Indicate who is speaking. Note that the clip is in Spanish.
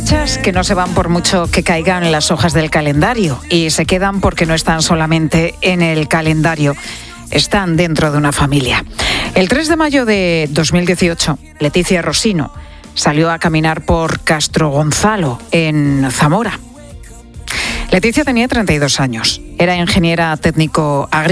Speaker 1: Fechas que no se van por mucho que caigan en las hojas del calendario y se quedan porque no están solamente en el calendario, están dentro de una familia. El 3 de mayo de 2018, Leticia Rosino salió a caminar por Castro Gonzalo, en Zamora. Leticia tenía 32 años, era ingeniera técnico agrícola.